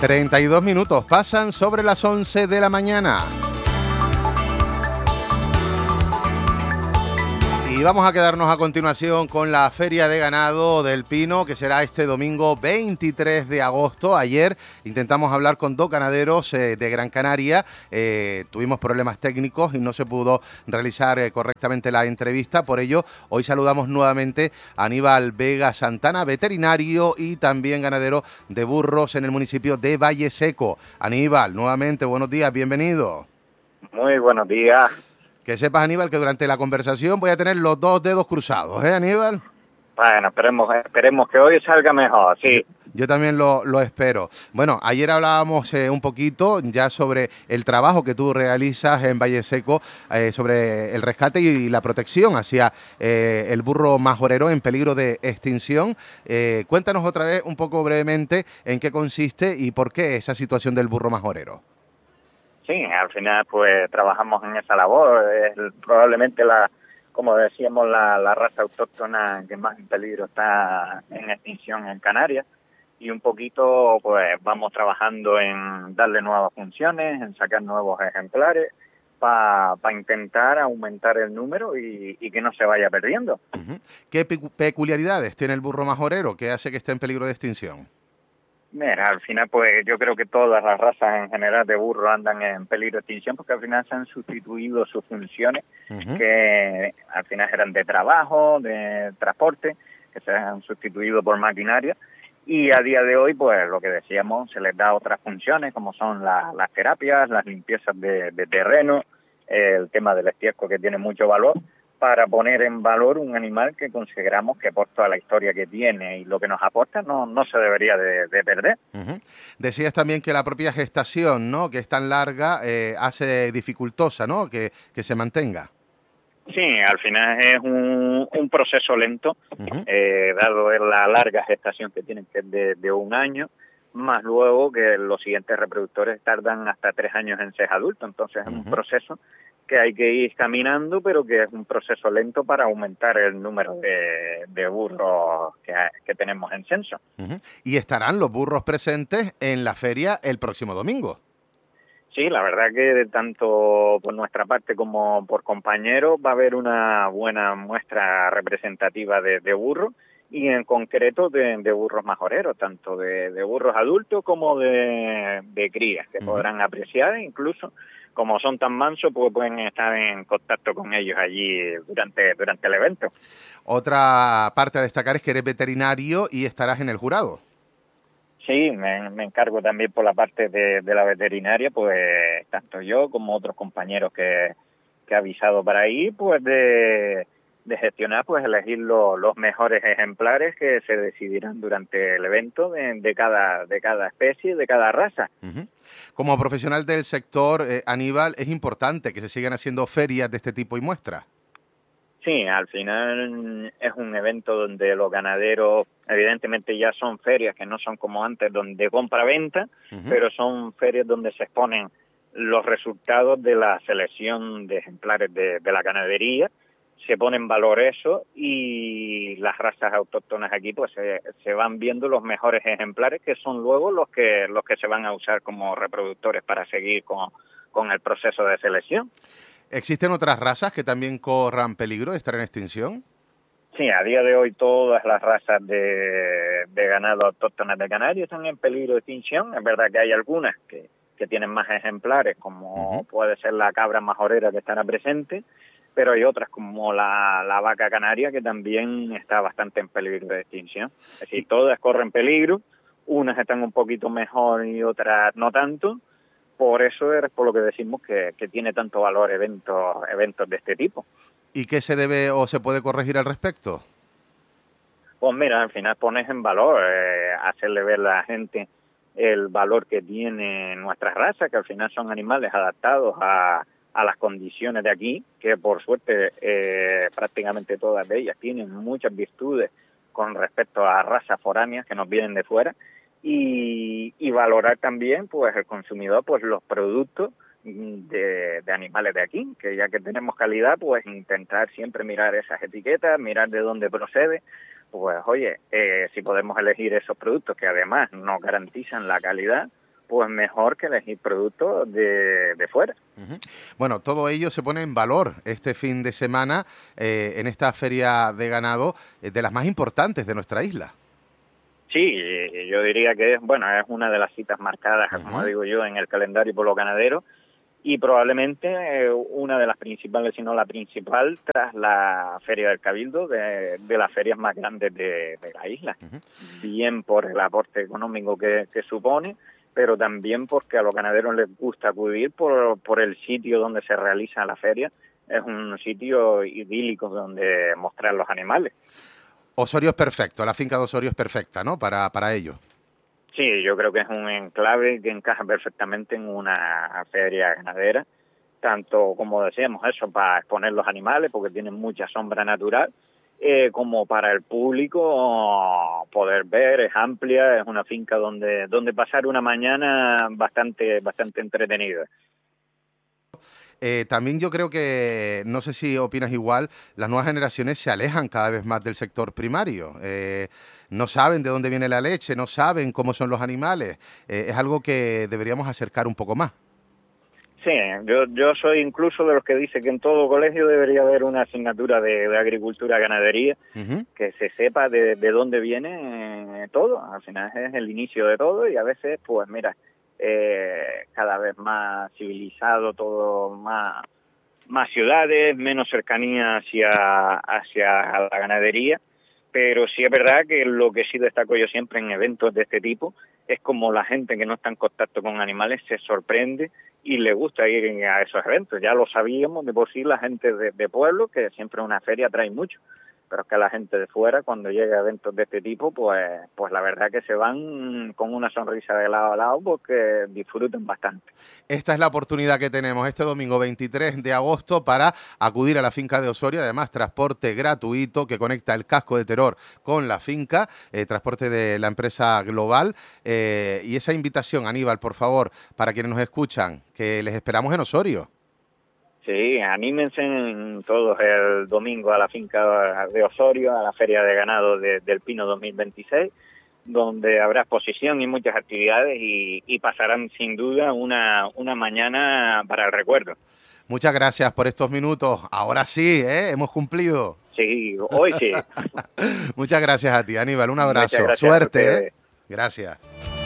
32 minutos pasan sobre las 11 de la mañana. Y vamos a quedarnos a continuación con la Feria de Ganado del Pino, que será este domingo 23 de agosto. Ayer intentamos hablar con dos ganaderos de Gran Canaria. Tuvimos problemas técnicos y no se pudo realizar correctamente la entrevista. Por ello, hoy saludamos nuevamente a Aníbal Vega Santana, veterinario y también ganadero de burros en el municipio de Valle Seco. Aníbal, nuevamente, buenos días, bienvenido. Muy buenos días. Que sepas, Aníbal, que durante la conversación voy a tener los dos dedos cruzados, ¿eh, Aníbal? Bueno, esperemos que hoy salga mejor, sí. Yo también lo espero. Bueno, ayer hablábamos un poquito ya sobre el trabajo que tú realizas en Valle Seco, sobre el rescate y la protección hacia el burro majorero en peligro de extinción. Cuéntanos otra vez un poco brevemente en qué consiste y por qué esa situación del burro majorero. Sí, al final pues trabajamos en esa labor. Probablemente como decíamos, la raza autóctona que más en peligro está en extinción en Canarias. Y un poquito pues vamos trabajando en darle nuevas funciones, en sacar nuevos ejemplares para intentar aumentar el número y que no se vaya perdiendo. Uh-huh. ¿Qué peculiaridades tiene el burro majorero que hace que esté en peligro de extinción? Mira, al final pues yo creo que todas las razas en general de burro andan en peligro de extinción porque al final se han sustituido sus funciones, que al final eran de trabajo, de transporte, que se han sustituido por maquinaria. Y a día de hoy, pues lo que decíamos, se les da otras funciones como son las terapias, las limpiezas de terreno, el tema del estiércol que tiene mucho valor, para poner en valor un animal que consideramos que por toda la historia que tiene y lo que nos aporta no se debería de perder. Uh-huh. Decías también que la propia gestación, ¿no?, que es tan larga, hace dificultosa, ¿no?, que se mantenga. Sí, al final es un proceso lento, dado la larga gestación que tienen, que es de un año, más luego que los siguientes reproductores tardan hasta 3 años en ser adultos. Entonces es un proceso que hay que ir caminando, pero que es un proceso lento para aumentar el número de burros que tenemos en censo. ¿Y estarán los burros presentes en la feria el próximo domingo? Sí, la verdad que tanto por nuestra parte como por compañeros va a haber una buena muestra representativa de burros y en concreto de burros majoreros, tanto de burros adultos como de crías, que podrán apreciar, incluso como son tan mansos, pues pueden estar en contacto con ellos allí durante el evento. Otra parte a destacar es que eres veterinario y estarás en el jurado. Sí, me encargo también por la parte de la veterinaria, pues tanto yo como otros compañeros que he avisado para ahí, pues de gestionar, pues elegir los mejores ejemplares que se decidirán durante el evento de cada especie, de cada raza. Como profesional del sector, Aníbal, es importante que se sigan haciendo ferias de este tipo y muestras. Sí, al final es un evento donde los ganaderos, evidentemente ya son ferias que no son como antes, donde compra-venta, pero son ferias donde se exponen los resultados de la selección de ejemplares de la ganadería, se pone en valor eso y las razas autóctonas aquí pues se van viendo los mejores ejemplares que son luego los que se van a usar como reproductores para seguir con el proceso de selección. ¿Existen otras razas que también corran peligro de estar en extinción? Sí, a día de hoy todas las razas de ganado autóctonas de Canarias están en peligro de extinción. Es verdad que hay algunas que tienen más ejemplares, como puede ser la cabra majorera que estará presente, pero hay otras como la vaca canaria que también está bastante en peligro de extinción. Es decir, todas corren peligro, unas están un poquito mejor y otras no tanto. Por eso es por lo que decimos que tiene tanto valor eventos de este tipo. ¿Y qué se debe o se puede corregir al respecto? Pues mira, al final pones en valor, hacerle ver a la gente el valor que tiene nuestra raza, que al final son animales adaptados a las condiciones de aquí, que por suerte prácticamente todas de ellas tienen muchas virtudes con respecto a razas foráneas que nos vienen de fuera, y valorar también pues el consumidor pues los productos de animales de aquí, que ya que tenemos calidad, pues intentar siempre mirar esas etiquetas, mirar de dónde procede, pues oye, si podemos elegir esos productos que además nos garantizan la calidad, pues mejor que elegir productos de fuera. Bueno, todo ello se pone en valor este fin de semana en esta feria de ganado de las más importantes de nuestra isla. Sí, yo diría que es una de las citas marcadas, como digo yo, en el calendario por los ganaderos, y probablemente una de las principales, si no la principal, tras la Feria del Cabildo, de las ferias más grandes de la isla. Bien por el aporte económico que supone, pero también porque a los ganaderos les gusta acudir por el sitio donde se realiza la feria. Es un sitio idílico donde mostrar los animales. Osorio es perfecto, la finca de Osorio es perfecta, ¿no? Para ello. Sí, yo creo que es un enclave que encaja perfectamente en una feria ganadera, tanto como decíamos eso, para exponer los animales, porque tienen mucha sombra natural, como para el público poder ver, es amplia, es una finca donde pasar una mañana bastante entretenida. También yo creo que, no sé si opinas igual, las nuevas generaciones se alejan cada vez más del sector primario. No saben de dónde viene la leche, no saben cómo son los animales. Es algo que deberíamos acercar un poco más. Sí, yo soy incluso de los que dice que en todo colegio debería haber una asignatura de agricultura ganadería, que se sepa de dónde viene todo. Al final es el inicio de todo y a veces, pues mira, cada vez más civilizado, todo más ciudades, menos cercanía hacia la ganadería, pero sí es verdad que lo que sí destaco yo siempre en eventos de este tipo es como la gente que no está en contacto con animales se sorprende y le gusta ir a esos eventos. Ya lo sabíamos de por sí la gente de pueblo, que siempre una feria trae mucho, pero es que la gente de fuera, cuando llega a eventos de este tipo, pues la verdad que se van con una sonrisa de lado a lado porque disfrutan bastante. Esta es la oportunidad que tenemos este domingo 23 de agosto para acudir a la finca de Osorio, además transporte gratuito que conecta el casco de Teror con la finca, transporte de la empresa Global, y esa invitación, Aníbal, por favor, para quienes nos escuchan, que les esperamos en Osorio. Sí, anímense todos el domingo a la finca de Osorio, a la Feria de Ganado del Pino 2026, donde habrá exposición y muchas actividades y pasarán sin duda una mañana para el recuerdo. Muchas gracias por estos minutos. Ahora sí, hemos cumplido. Sí, hoy sí. Muchas gracias a ti, Aníbal. Un abrazo. Muchas gracias. Suerte. Gracias.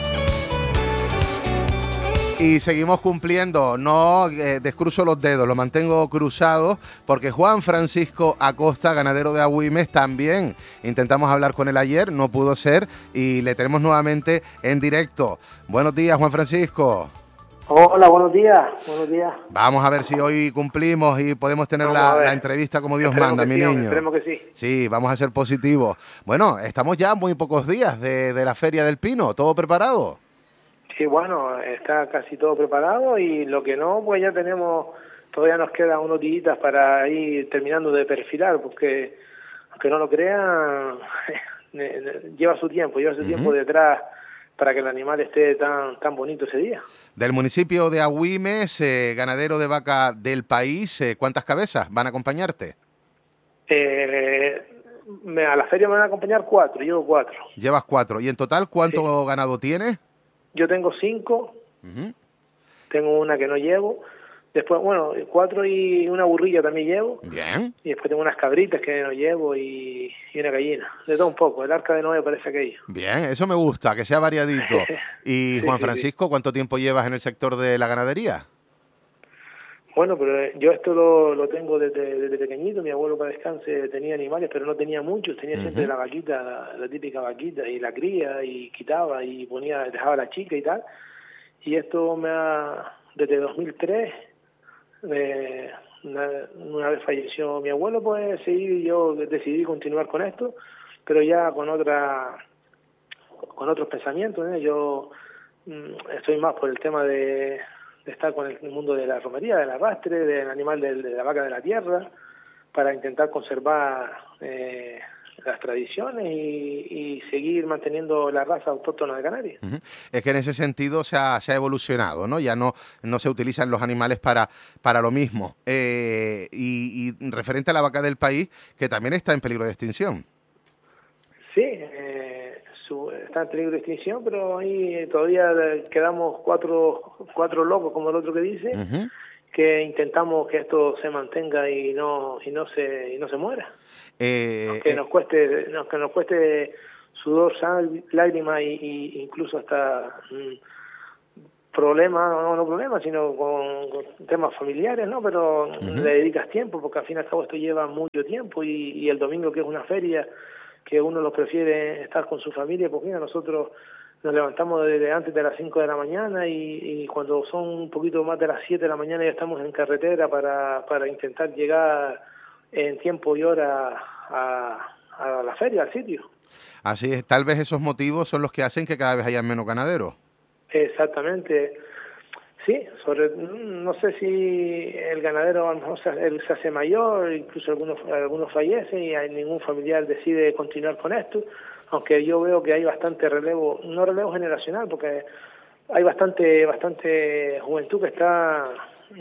Y seguimos cumpliendo, no descruzo los dedos, lo mantengo cruzados, porque Juan Francisco Acosta, ganadero de Agüimes, también intentamos hablar con él ayer, no pudo ser, y le tenemos nuevamente en directo. Buenos días, Juan Francisco. Hola, buenos días. Buenos días. Vamos a ver si hoy cumplimos y podemos tener la entrevista como Dios manda, mi niño. Esperemos que sí. Sí, vamos a ser positivos. Bueno, estamos ya a muy pocos días de la Feria del Pino, ¿todo preparado? Sí, bueno, está casi todo preparado y lo que no, pues ya todavía nos quedan unos días para ir terminando de perfilar, porque aunque no lo crean, lleva su tiempo detrás para que el animal esté tan bonito ese día. Del municipio de Agüimes, ganadero de vaca del país, ¿cuántas cabezas van a acompañarte? A la feria me van a acompañar 4, llevo 4. Llevas 4. ¿Y en total cuánto ganado tienes? Yo tengo 5, tengo una que no llevo, después, 4 y una burrilla también llevo. Bien. Y después tengo unas cabritas que no llevo y una gallina. De todo un poco, el arca de Noé parece aquello. Bien, eso me gusta, que sea variadito. Y Juan Francisco, ¿cuánto tiempo llevas en el sector de la ganadería? Bueno, pero yo esto lo tengo desde pequeñito. Mi abuelo, para descanse, tenía animales, pero no tenía muchos. Tenía siempre la vaquita, la típica vaquita, y la cría, y quitaba, y dejaba a la chica y tal. Y esto desde 2003, una vez falleció mi abuelo, pues yo decidí continuar con esto, pero ya con otros pensamientos. Yo estoy más por el tema de estar con el mundo de la romería, del arrastre, del animal de la vaca de la tierra, para intentar conservar las tradiciones y seguir manteniendo la raza autóctona de Canarias. Es que en ese sentido se ha evolucionado, ¿no? Ya no se utilizan los animales para lo mismo. Y referente a la vaca del país, que también está en peligro de extinción. Sí, está en peligro de extinción, pero ahí todavía quedamos cuatro locos, como el otro que dice, que intentamos que esto se mantenga y no se muera. Aunque nos cueste sudor, sangre, lágrimas y incluso hasta problemas, no problemas, sino con temas familiares, ¿no? Pero le dedicas tiempo, porque al fin y al cabo esto lleva mucho tiempo y el domingo, que es una feria, que uno lo prefiere estar con su familia, pues mira, nosotros nos levantamos desde antes de las 5 de la mañana y cuando son un poquito más de las 7 de la mañana ya estamos en carretera para intentar llegar en tiempo y hora a la feria, al sitio. Así es, tal vez esos motivos son los que hacen que cada vez haya menos ganaderos. Exactamente. Sí, no sé si el ganadero a lo mejor se hace mayor, incluso algunos fallecen y ningún familiar decide continuar con esto, aunque yo veo que hay bastante relevo, no relevo generacional, porque hay bastante juventud que está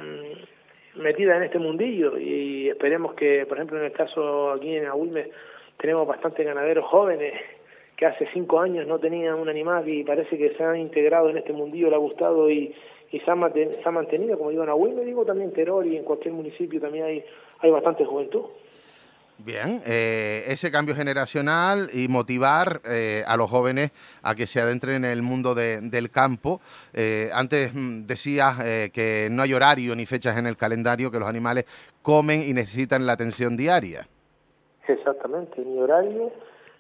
metida en este mundillo y esperemos que, por ejemplo, en el caso aquí en Agüime tenemos bastantes ganaderos jóvenes que hace 5 años no tenían un animal y parece que se han integrado en este mundillo, le ha gustado y se han mantenido, como digo, en Agüime, digo también Teror, y en cualquier municipio también hay bastante juventud. Bien, ese cambio generacional y motivar a los jóvenes a que se adentren en el mundo del campo. Antes decías que no hay horario ni fechas en el calendario, que los animales comen y necesitan la atención diaria. Exactamente, ni horario.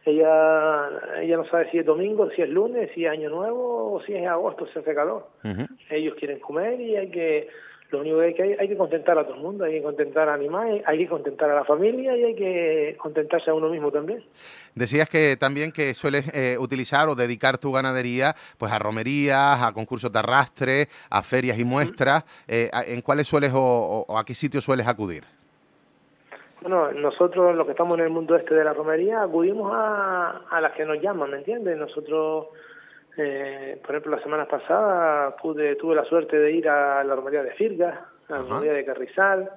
Ella no sabe si es domingo, si es lunes, si es año nuevo o si es agosto, si hace calor. Ellos quieren comer y lo único que hay que contentar a todo el mundo, hay que contentar a animales, hay que contentar a la familia y hay que contentarse a uno mismo también. Decías que también que sueles utilizar o dedicar tu ganadería pues a romerías, a concursos de arrastre, a ferias y muestras. ¿En cuáles sueles o a qué sitios sueles acudir? Bueno, nosotros los que estamos en el mundo este de la romería acudimos a las que nos llaman, ¿me entiendes? Nosotros, por ejemplo, la semana pasada tuve la suerte de ir a la romería de Firgas, a la romería de Carrizal.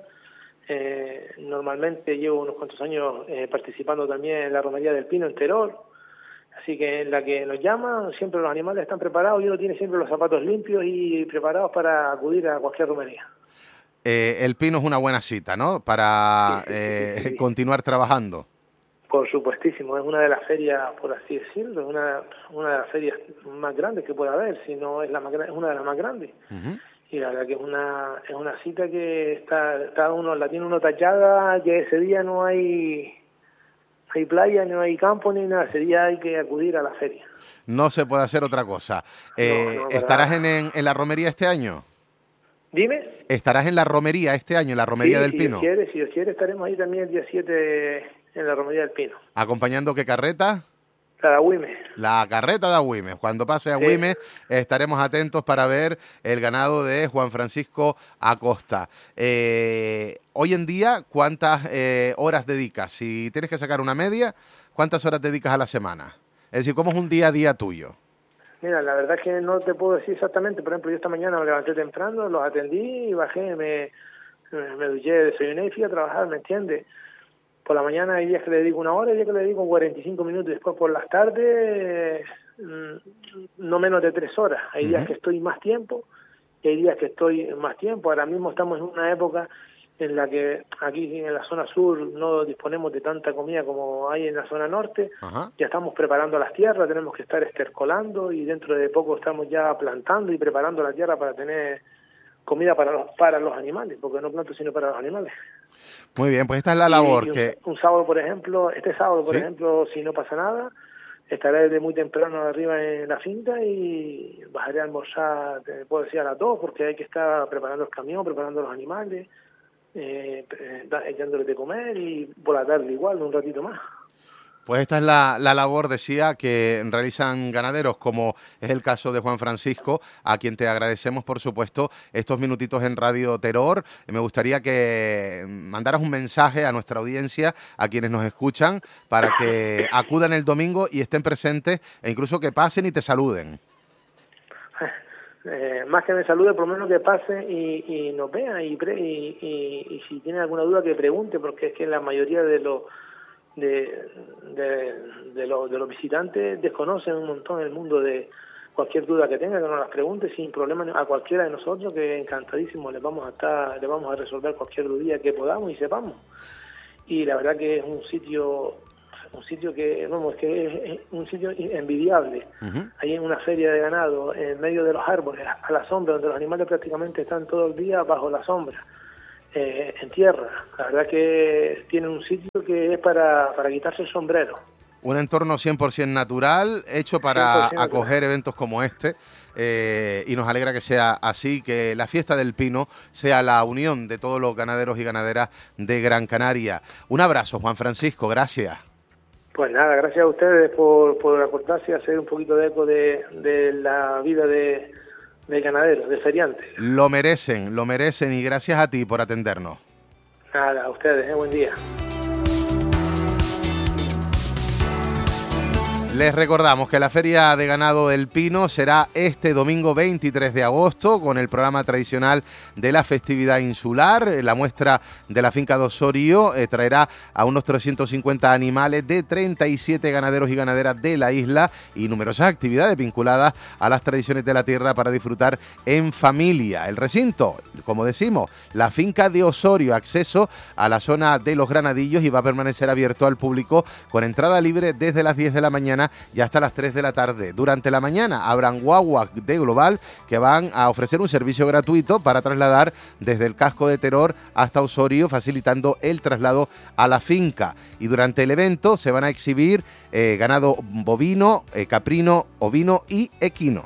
Normalmente llevo unos cuantos años participando también en la romería del Pino en Teror. Así que en la que nos llaman, siempre los animales están preparados y uno tiene siempre los zapatos limpios y preparados para acudir a cualquier romería. El Pino es una buena cita, ¿no? Para sí. continuar trabajando. Por supuestísimo, es una de las ferias, por así decirlo, una de las ferias más grandes que puede haber, si no es es una de las más grandes. Y la verdad que es una cita que la tiene uno tachada, que ese día no hay playa, no hay campo ni nada, ese día hay que acudir a la feria. No se puede hacer otra cosa. ¿Estarás en la romería este año? Dime. ¿Estarás en la romería este año, en la romería del Pino? Si Dios quiere, estaremos ahí también el día 7 en la romería del Pino. ¿Acompañando qué carreta? La de Agüime. La carreta de Agüime. Cuando pase a Agüime estaremos atentos para ver el ganado de Juan Francisco Acosta. Hoy en día, ¿cuántas horas dedicas? Si tienes que sacar una media, ¿cuántas horas dedicas a la semana? Es decir, ¿cómo es un día a día tuyo? Mira, la verdad es que no te puedo decir exactamente. Por ejemplo, yo esta mañana me levanté temprano, los atendí y bajé, me duché, desayuné y fui a trabajar, ¿me entiendes? Por la mañana hay días que le dedico 1 hora, hay días que le dedico 45 minutos, y después por las tardes no menos de 3 horas. Hay días que estoy más tiempo y hay días que estoy más tiempo. Ahora mismo estamos en una época en la que aquí en la zona sur no disponemos de tanta comida como hay en la zona norte. Ya estamos preparando las tierras, tenemos que estar estercolando y dentro de poco estamos ya plantando y preparando la tierra para tener comida para los animales, porque no planto sino para los animales. Muy bien, pues esta es la labor que... Un sábado, por ejemplo, ejemplo, si no pasa nada, estaré desde muy temprano arriba en la finca y bajaré a almorzar, te puedo decir, a las 2, porque hay que estar preparando el camión, preparando los animales, echándoles de comer y por la tarde igual, un ratito más. Pues esta es la labor, decía, que realizan ganaderos, como es el caso de Juan Francisco, a quien te agradecemos, por supuesto, estos minutitos en Radio Teror. Me gustaría que mandaras un mensaje a nuestra audiencia, a quienes nos escuchan, para que acudan el domingo y estén presentes e incluso que pasen y te saluden. Más que me salude, por lo menos que pase y nos vean y si tienen alguna duda que pregunte, porque es que la mayoría de los de los visitantes desconocen un montón el mundo de cualquier duda que tenga, que nos las pregunte sin problema a cualquiera de nosotros, que encantadísimo le vamos a resolver cualquier duda que podamos y sepamos. Y la verdad que es un sitio que, vamos, que es un sitio envidiable. Hay una feria de ganado en medio de los árboles, a la sombra, donde los animales prácticamente están todo el día bajo la sombra, en tierra. La verdad que tiene un sitio que es para quitarse el sombrero. Un entorno 100% natural, hecho para 100% acoger natural. eventos como este, y nos alegra que sea así, que la fiesta del Pino sea la unión de todos los ganaderos y ganaderas de Gran Canaria. Un abrazo, Juan Francisco, gracias. Pues nada, gracias a ustedes por acordarse y hacer un poquito de eco de la vida de ganaderos, de feriantes. Lo merecen y gracias a ti por atendernos. Nada, a ustedes, buen día. Les recordamos que la Feria de Ganado del Pino será este domingo 23 de agosto con el programa tradicional de la festividad insular. La muestra de la finca de Osorio traerá a unos 350 animales de 37 ganaderos y ganaderas de la isla y numerosas actividades vinculadas a las tradiciones de la tierra para disfrutar en familia. El recinto, como decimos, la finca de Osorio, acceso a la zona de los granadillos, y va a permanecer abierto al público con entrada libre desde las 10 de la mañana y hasta las 3 de la tarde. Durante la mañana habrán guaguas de Global que van a ofrecer un servicio gratuito para trasladar desde el casco de Teror hasta Osorio, facilitando el traslado a la finca. Y durante el evento se van a exhibir ganado bovino, caprino, ovino y equino.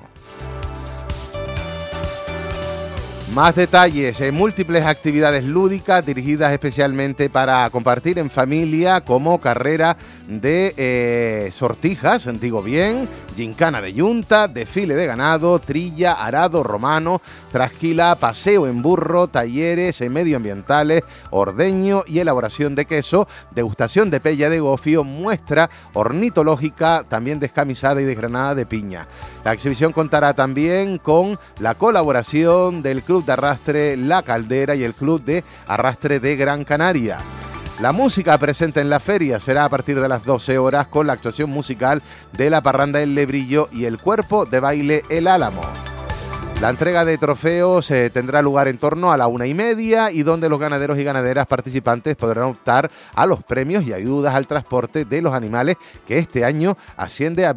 Más detalles, múltiples actividades lúdicas dirigidas especialmente para compartir en familia, como carrera de sortijas, digo bien, gincana de yunta, desfile de ganado, trilla, arado romano, trasquila, paseo en burro, talleres medioambientales, ordeño y elaboración de queso, degustación de pella de gofio, muestra ornitológica, también descamisada y desgranada de piña. La exhibición contará también con la colaboración del Club de Arrastre La Caldera y el Club de Arrastre de Gran Canaria. La música presente en la feria será a partir de las 12 horas con la actuación musical de la Parranda El Lebrillo y el cuerpo de baile El Álamo. La entrega de trofeos tendrá lugar en torno a la 1:30 y donde los ganaderos y ganaderas participantes podrán optar a los premios y ayudas al transporte de los animales, que este año asciende a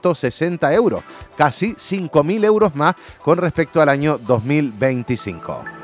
21.460 euros, casi 5.000 euros más con respecto al año 2025.